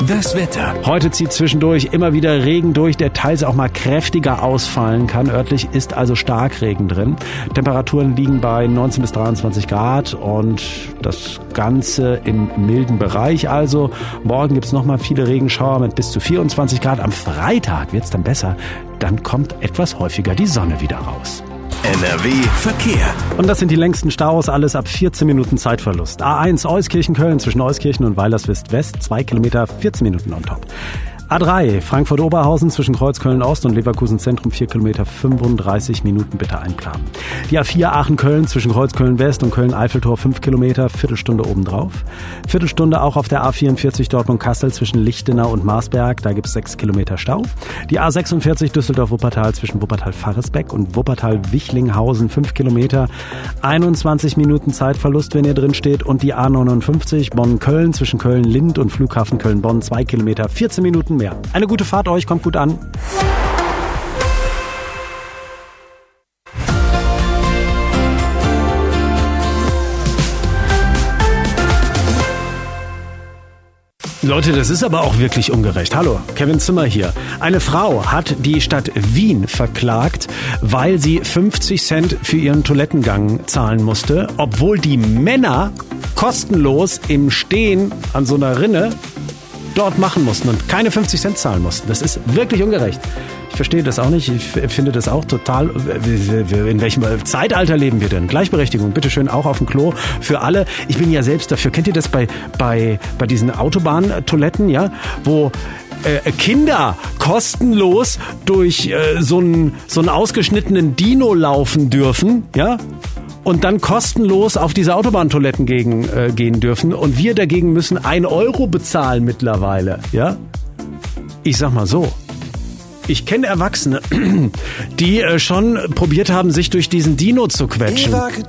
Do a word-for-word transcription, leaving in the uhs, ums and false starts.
Das Wetter. Heute zieht zwischendurch immer wieder Regen durch, der teils auch mal kräftiger ausfallen kann. Örtlich ist also Starkregen drin. Temperaturen liegen bei neunzehn bis dreiundzwanzig Grad und das Ganze im milden Bereich. Also morgen gibt es nochmal viele Regenschauer mit bis zu vierundzwanzig Grad. Am Freitag wird es dann besser. Dann kommt etwas häufiger die Sonne wieder raus. N R W Verkehr. Und das sind die längsten Staus, alles ab vierzehn Minuten Zeitverlust. A eins Euskirchen-Köln zwischen Euskirchen und Weilerswist-West, zwei Kilometer, vierzehn Minuten on top. A drei Frankfurt-Oberhausen zwischen Kreuzköln-Ost und Leverkusen-Zentrum, vier Kilometer, fünfunddreißig Minuten bitte einplanen. Die A vier Aachen-Köln zwischen Kreuzköln-West und Köln-Eiffeltor, fünf Kilometer, Viertelstunde obendrauf. Viertelstunde auch auf der A vierundvierzig Dortmund-Kassel zwischen Lichtenau und Marsberg, da gibt's sechs Kilometer Stau. Die A sechsundvierzig Düsseldorf-Wuppertal zwischen Wuppertal-Faresbeck und Wuppertal-Wichlinghausen, fünf Kilometer, einundzwanzig Minuten Zeitverlust, wenn ihr drin steht. Und die A neunundfünfzig Bonn-Köln zwischen Köln-Lind und Flughafen Köln-Bonn, zwei Kilometer, vierzehn Minuten mehr. Eine gute Fahrt euch, kommt gut an. Leute, das ist aber auch wirklich ungerecht. Hallo, Kevin Zimmer hier. Eine Frau hat die Stadt Wien verklagt, weil sie fünfzig Cent für ihren Toilettengang zahlen musste, obwohl die Männer kostenlos im Stehen an so einer Rinne dort machen mussten und keine fünfzig Cent zahlen mussten. Das ist wirklich ungerecht. Ich verstehe das auch nicht. Ich finde das auch total... In welchem Zeitalter leben wir denn? Gleichberechtigung, bitteschön, auch auf dem Klo für alle. Ich bin ja selbst dafür. Kennt ihr das bei, bei, bei diesen Autobahntoiletten, ja? Wo äh, Kinder kostenlos durch äh, so einen so einen ausgeschnittenen Dino laufen dürfen, ja? Und dann kostenlos auf diese Autobahntoiletten gegen, äh, gehen dürfen. Und wir dagegen müssen ein Euro bezahlen mittlerweile. Ja? Ich sag mal so. Ich kenne Erwachsene, die äh, schon probiert haben, sich durch diesen Dino zu quetschen.